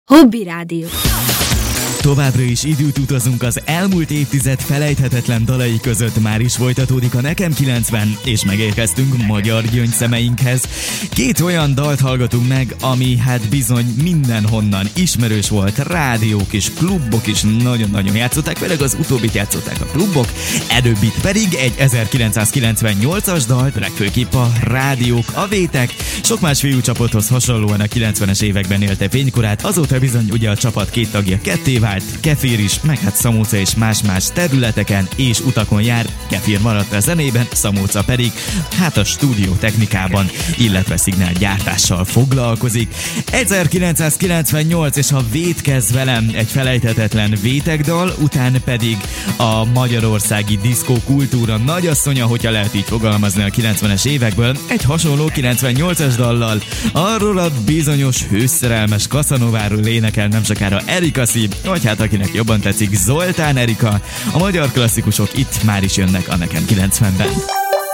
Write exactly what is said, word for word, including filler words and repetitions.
Hobby Rádió. Továbbra is időt utazunk az elmúlt évtized felejthetetlen dalai között, már is folytatódik a Nekem kilencven, és megérkeztünk magyar gyöngyszeimhez. Két olyan dalt hallgatunk meg, ami hát bizony mindenhonnan ismerős volt, rádiók és klubok is nagyon-nagyon játszották, főleg az utóbbit játszották a klubok, előbbit pedig egy ezerkilencszázkilencvennyolcas dalt, legfőképp a rádiók, a vétek, sok más fiúcsapathoz hasonlóan a kilencvenes években élte fénykorát, azóta bizony ugye a csapat két tagja ketté vált, Kefir is, meg hát Szamóca is más-más területeken és utakon jár, Kefir maradt a zenében, Szamóca pedig hát a stúdió technikában, illetve szignálgyártással foglalkozik. ezerkilencszázkilencvennyolc és a Vétkezz velem, egy felejthetetlen vétekdal, után pedig a magyarországi diszkó kultúra nagyasszonya, hogyha lehet így fogalmazni a kilencvenes évekből, egy hasonló kilencvennyolcas dallal, arról a bizonyos hőszerelmes Cassanováról énekel nem sokára Erika Szí, vagy hát akinek jobban tetszik, Zoltán Erika. A magyar klasszikusok itt már is jönnek a Nekem kilencvenben.